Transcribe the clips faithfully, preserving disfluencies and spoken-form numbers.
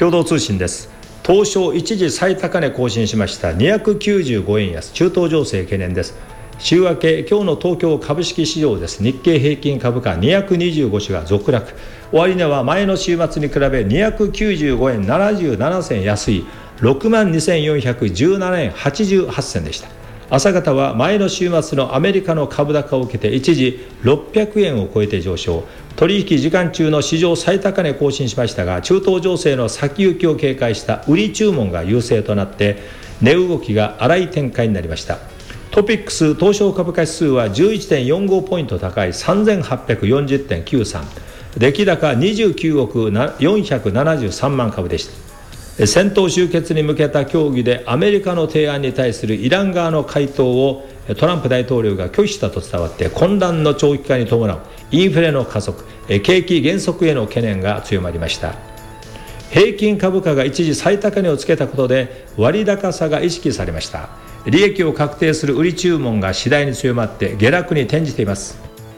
共同通信です。東証一時最高値更新しました。にひゃくきゅうじゅうごえん安、中東情勢懸念です。週明け、今日の東京株式市場です。日経平均株価にひゃくにじゅうごしが続落。終値は前の週末に比べにひゃくきゅうじゅうごえんななじゅうななせん安い ろくまんにせんよんひゃくじゅうななえんはちじゅうはっせんでした。朝方は前の週末のアメリカの株高を受けて一時ろっぴゃくえんを超えて上昇。取引時間中の史上最高値更新しましたが、中東情勢の先行きを警戒した売り注文が優勢となって値動きが荒い展開になりました。トピックス東証株価指数は じゅういってんよんご ポイント高い さんぜんはっぴゃくよんじゅってんきゅうさん、出来高にじゅうきゅうおくよんひゃくななじゅうさんまんかぶでした。戦闘終結に向けた協議でアメリカの提案に対するイラン側の回答をトランプ大統領が拒否したと伝わって、混乱の長期化に伴うインフレの加速、景気減速への懸念が強まりました。平均株価が一時最高値をつけたことで割高さが意識されました。利益を確定する売り注文が次第に強まって下落に転じています。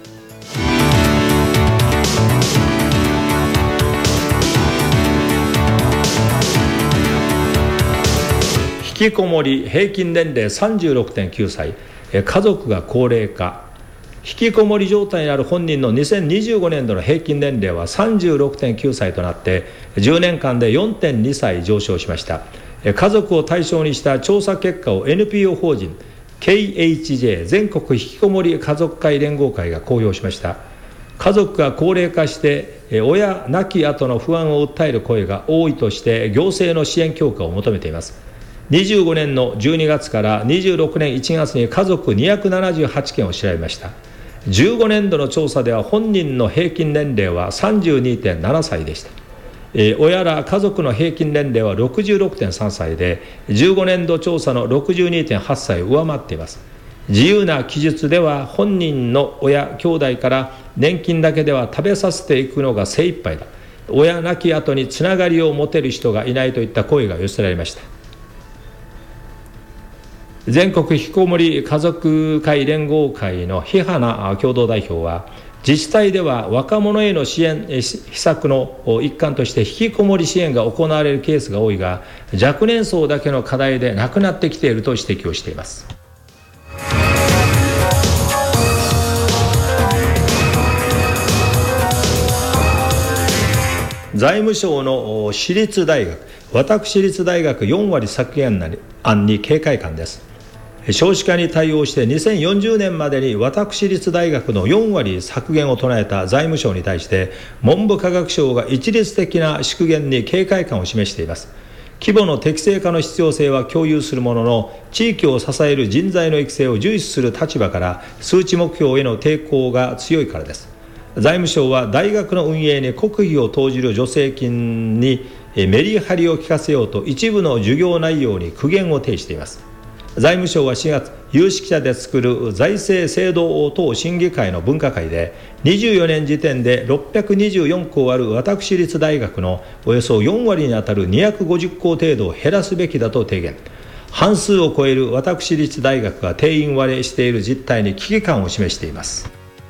引きこもり、平均年齢 さんじゅうろくてんきゅうさい、家族が高齢化。引きこもり状態にある本人のにせんにじゅうごねんどの平均年齢は さんじゅうろくてんきゅうさいとなってじゅうねんかんで よんてんにさい上昇しました。家族を対象にした調査結果を エヌピーオー 法人 ケーエイチジェー 全国引きこもり家族会連合会が公表しました。家族が高齢化して親亡き後の不安を訴える声が多いとして行政の支援強化を求めています。にじゅうごねんのじゅうにがつからにじゅうろくねんいちがつに家族にひゃくななじゅうはちけんを調べました。じゅうごねんどの調査では本人の平均年齢は さんじゅうにてんななさいでした。えー、親ら家族の平均年齢は ろくじゅうろくてんさんさいでじゅうごねんど調査の ろくじゅうにてんはっさいを上回っています。自由な記述では本人の親兄弟から年金だけでは食べさせていくのが精一杯だ、親亡き後につながりを持てる人がいないといった声が寄せられました。全国ひきこもり家族会連合会の日花共同代表は、自治体では若者への支援施策の一環として引きこもり支援が行われるケースが多いが、若年層だけの課題でなくなってきていると指摘をしています。財務省の私立大学、私立大学よんわり削減案に警戒感です。少子化に対応してにせんよんじゅうねんまでに私立大学のよんわり削減を唱えた財務省に対して文部科学省が一律的な縮減に警戒感を示しています。規模の適正化の必要性は共有するものの、地域を支える人材の育成を重視する立場から数値目標への抵抗が強いからです。財務省は大学の運営に国費を投じる助成金にメリハリを利かせようと一部の授業内容に苦言を呈しています。財務省はしがつ、有識者で作る財政制度等審議会の分科会でにじゅうよねん時点でろっぴゃくにじゅうよんこある私立大学のおよそよんわりにあたるにひゃくごじゅっこ程度を減らすべきだと提言。半数を超える私立大学が定員割れしている実態に危機感を示しています。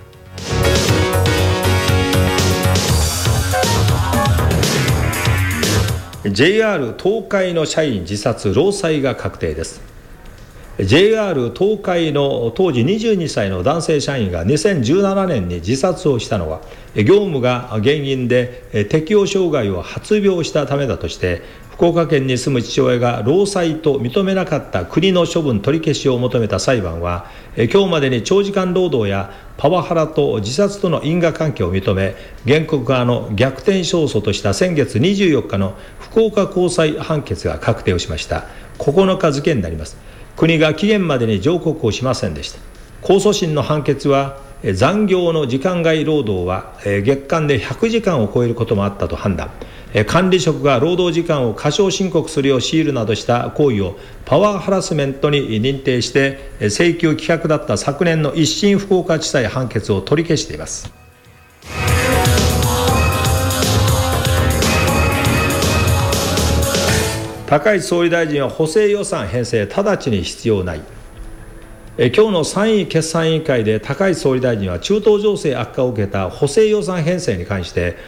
ジェイアール 東海の社員自殺、労災が確定です。ジェイアール 東海の当時にじゅうにさいの男性社員がにせんじゅうななねんに自殺をしたのは、業務が原因で適応障害を発病したためだとして、福岡県に住む父親が労災と認めなかった国の処分取り消しを求めた裁判は、今日までに長時間労働やパワハラと自殺との因果関係を認め、原告側の逆転勝訴とした先月にじゅうよっかの福岡高裁判決が確定をしました。ここのか付になります。国が期限までに上告をしませんでした。控訴審の判決は、残業の時間外労働は月間でひゃくじかんを超えることもあったと判断。管理職が労働時間を過少申告するよう強いるなどした行為をパワーハラスメントに認定して請求棄却だった昨年の一審福岡地裁判決を取り消しています。高市総理大臣は補正予算編成直ちに必要ない。え今日の参院決算委員会で高市総理大臣は中東情勢悪化を受けた補正予算編成に関して